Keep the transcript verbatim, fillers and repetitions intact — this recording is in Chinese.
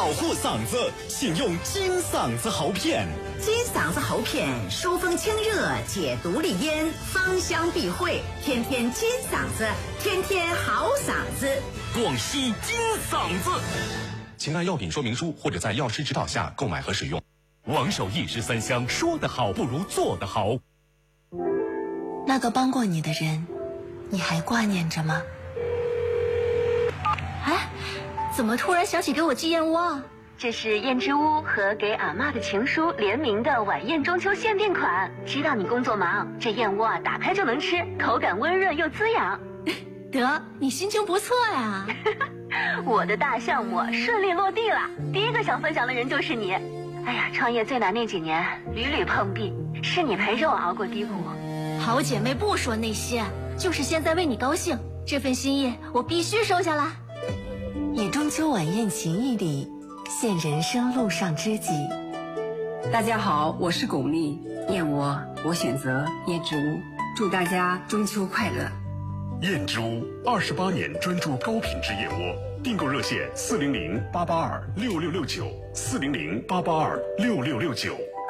保护嗓子，请用金嗓子喉片。 金嗓子喉片疏风清热，解毒利咽，芳香避秽，天天金嗓子，天天好嗓子。 广西金嗓子，请按药品说明书或者在药师指导下购买和使用。王守义十三香，说得好不如做得好。 那个帮过你的人，你还挂念着吗？ 哎，怎么突然想起给我寄燕窝啊？ 这是燕之屋和给阿嬷的情书联名的晚宴中秋限定款。知道你工作忙，这燕窝啊打开就能吃，口感温润又滋养。 得，你心情不错呀。 我的大项目顺利落地了，第一个想分享的人就是你。哎呀，创业最难那几年屡屡碰壁，是你陪着我熬过低谷。 好姐妹不说那些，就是现在为你高兴，这份心意我必须收下来。 以中秋晚宴情谊礼，献人生路上知己。 大家好，我是巩俐，燕窝我选择燕之屋，祝大家中秋快乐。 燕之屋二十八年专注高品质燕窝，订购热线四零零八八二六六六九四零零八八二六六六九。